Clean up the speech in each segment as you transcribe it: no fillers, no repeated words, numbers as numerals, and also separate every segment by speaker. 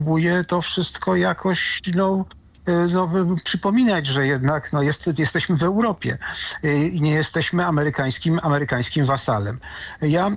Speaker 1: próbuje to wszystko jakoś przypominać, że jednak jesteśmy w Europie i nie jesteśmy amerykańskim wasalem. Ja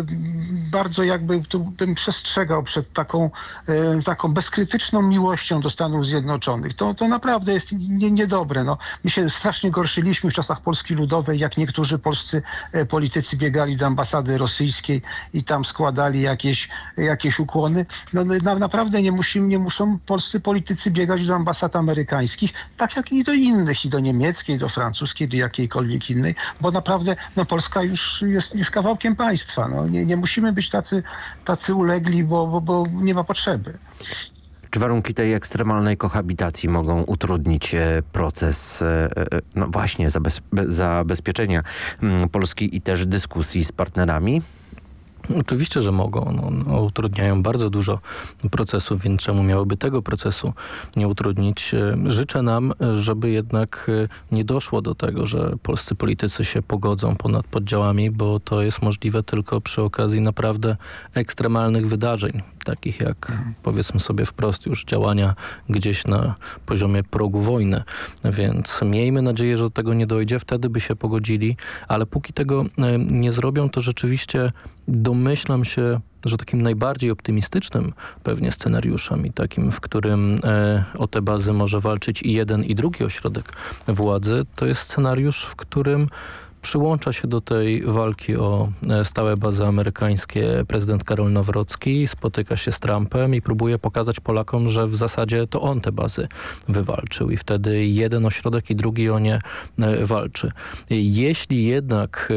Speaker 1: bardzo tu bym przestrzegał przed taką bezkrytyczną miłością do Stanów Zjednoczonych. To naprawdę jest niedobre. My się strasznie gorszyliśmy w czasach Polski Ludowej, jak niektórzy polscy politycy biegali do ambasady rosyjskiej i tam składali jakieś ukłony. Naprawdę nie muszą polscy politycy biegać do ambasad amerykańskich, tak jak i do innych, i do niemieckiej, do francuskiej, do jakiejkolwiek innej, bo naprawdę Polska już jest kawałkiem państwa. Nie musimy być tacy ulegli, bo nie ma potrzeby.
Speaker 2: Czy warunki tej ekstremalnej kohabitacji mogą utrudnić proces właśnie zabezpieczenia Polski i też dyskusji z partnerami?
Speaker 3: Oczywiście, że mogą. Utrudniają bardzo dużo procesów, więc czemu miałyby tego procesu nie utrudnić? Życzę nam, żeby jednak nie doszło do tego, że polscy politycy się pogodzą ponad podziałami, bo to jest możliwe tylko przy okazji naprawdę ekstremalnych wydarzeń, takich jak, powiedzmy sobie wprost, już działania gdzieś na poziomie progu wojny. Więc miejmy nadzieję, że do tego nie dojdzie, wtedy by się pogodzili, ale póki tego nie zrobią, to rzeczywiście domyślam się, że takim najbardziej optymistycznym pewnie scenariuszem i takim, w którym o te bazy może walczyć i jeden, i drugi ośrodek władzy, to jest scenariusz, w którym przyłącza się do tej walki o stałe bazy amerykańskie prezydent Karol Nawrocki, spotyka się z Trumpem i próbuje pokazać Polakom, że w zasadzie to on te bazy wywalczył i wtedy jeden ośrodek i drugi o nie walczy. Jeśli jednak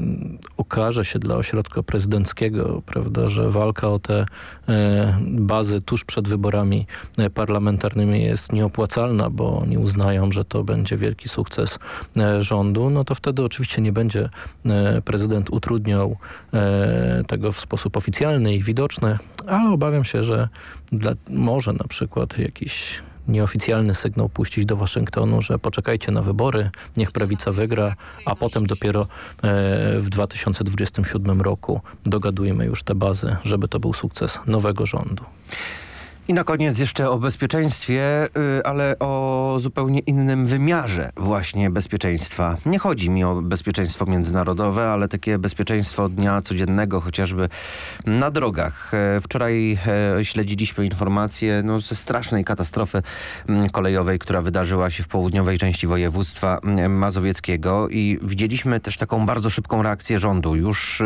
Speaker 3: okaże się dla ośrodka prezydenckiego, prawda, że walka o te bazy tuż przed wyborami parlamentarnymi jest nieopłacalna, bo oni uznają, że to będzie wielki sukces rządu, no to wtedy oczywiście nie będzie prezydent utrudniał tego w sposób oficjalny i widoczny, ale obawiam się, że może na przykład jakiś nieoficjalny sygnał puścić do Waszyngtonu, że poczekajcie na wybory, niech prawica wygra, a potem dopiero w 2027 roku dogadujemy już te bazy, żeby to był sukces nowego rządu.
Speaker 2: I na koniec jeszcze o bezpieczeństwie, ale o zupełnie innym wymiarze właśnie bezpieczeństwa. Nie chodzi mi o bezpieczeństwo międzynarodowe, ale takie bezpieczeństwo dnia codziennego, chociażby na drogach. Wczoraj śledziliśmy informacje ze strasznej katastrofy kolejowej, która wydarzyła się w południowej części województwa mazowieckiego i widzieliśmy też taką bardzo szybką reakcję rządu. Już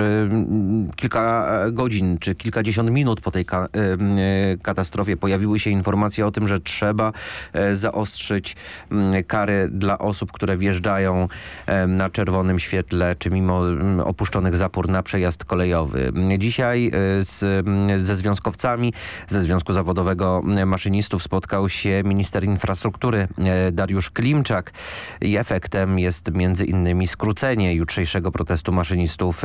Speaker 2: kilka godzin czy kilkadziesiąt minut po tej katastrofie pojawiły się informacje o tym, że trzeba zaostrzyć kary dla osób, które wjeżdżają na czerwonym świetle czy mimo opuszczonych zapór na przejazd kolejowy. Dzisiaj ze związkowcami ze Związku Zawodowego Maszynistów spotkał się minister infrastruktury Dariusz Klimczak i efektem jest między innymi skrócenie jutrzejszego protestu maszynistów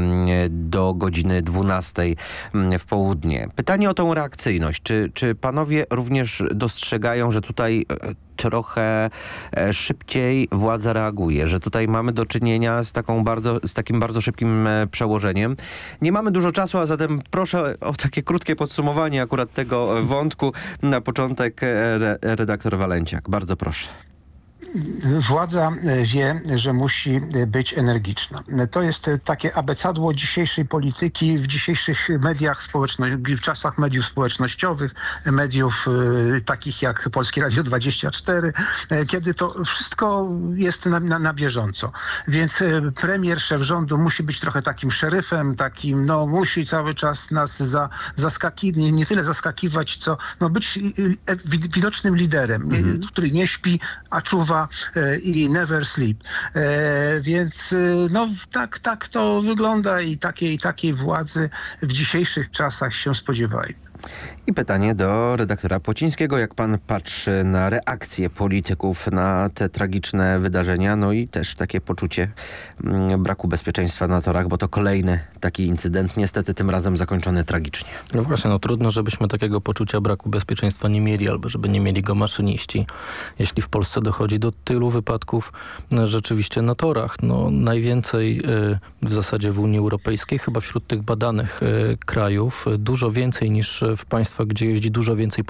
Speaker 2: do godziny 12 w południe. Pytanie o tą reakcyjność. Czy panowie również dostrzegają, że tutaj trochę szybciej władza reaguje, że tutaj mamy do czynienia z takim bardzo szybkim przełożeniem. Nie mamy dużo czasu, a zatem proszę o takie krótkie podsumowanie akurat tego wątku. Na początek redaktor Walenciak. Bardzo proszę.
Speaker 1: Władza wie, że musi być energiczna. To jest takie abecadło dzisiejszej polityki w dzisiejszych mediach społecznościowych, w czasach mediów społecznościowych, mediów takich jak Polskie Radio 24, kiedy to wszystko jest na bieżąco. Więc premier, szef rządu musi być trochę takim szeryfem, takim, musi cały czas nas zaskakiwać, nie tyle zaskakiwać, co być widocznym liderem, który nie śpi, a czuwa i never sleep. Więc tak to wygląda i takiej władzy w dzisiejszych czasach się spodziewajmy.
Speaker 2: I pytanie do redaktora Płocińskiego. Jak pan patrzy na reakcję polityków na te tragiczne wydarzenia, i też takie poczucie braku bezpieczeństwa na torach, bo to kolejny taki incydent, niestety tym razem zakończony tragicznie.
Speaker 3: No właśnie, trudno, żebyśmy takiego poczucia braku bezpieczeństwa nie mieli, albo żeby nie mieli go maszyniści. Jeśli w Polsce dochodzi do tylu wypadków rzeczywiście na torach, najwięcej w zasadzie w Unii Europejskiej, chyba wśród tych badanych krajów, dużo więcej niż w państwach, gdzie jeździ dużo więcej